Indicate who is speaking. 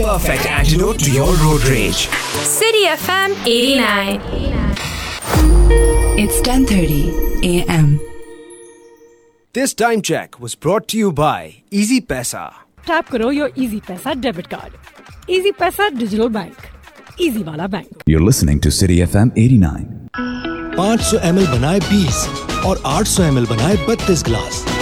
Speaker 1: perfect antidote to your road rage.
Speaker 2: City FM 89.
Speaker 3: It's 10:30 a.m.
Speaker 1: This time check was brought to you by Easy Paisa.
Speaker 4: Tap करो your Easy Paisa debit card. Easy Paisa digital bank. Easy वाला bank.
Speaker 5: You're listening to City FM 89.
Speaker 6: 500 ml बनाए 20 और 800 ml बनाए 32 गिलास.